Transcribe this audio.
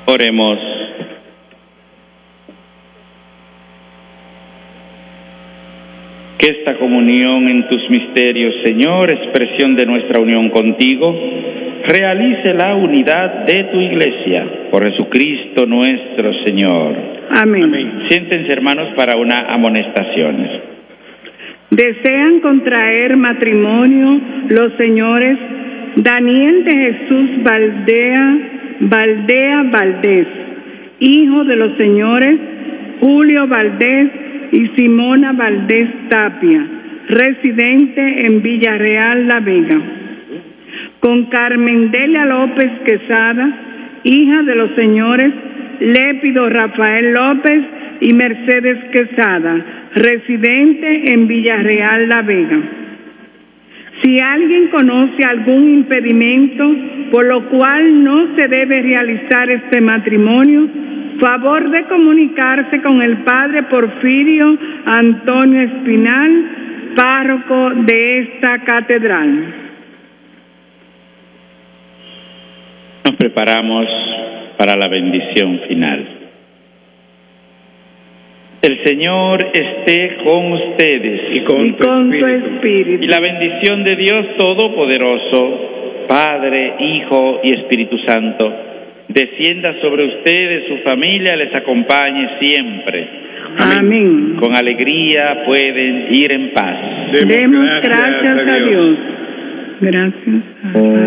Oremos. Que esta comunión en tus misterios, Señor, expresión de nuestra unión contigo, realice la unidad de tu Iglesia. Por Jesucristo nuestro Señor. Amén. Siéntense, hermanos, para una amonestación. Desean contraer matrimonio los señores Daniel de Jesús Valdea Valdés, hijo de los señores Julio Valdés y Simona Valdés Tapia, residente en Villarreal La Vega, con Carmen Delia López Quesada, hija de los señores Lépido Rafael López y Mercedes Quesada, residente en Villarreal La Vega. Si alguien conoce algún impedimento por lo cual no se debe realizar este matrimonio, favor de comunicarse con el Padre Porfirio Antonio Espinal, párroco de esta catedral. Nos preparamos para la bendición final. El Señor esté con ustedes y con tu espíritu. Y la bendición de Dios Todopoderoso, Padre, Hijo y Espíritu Santo, descienda sobre ustedes, su familia, les acompañe siempre. Amén. Con alegría pueden ir en paz. Demos gracias a Dios. Gracias a Dios.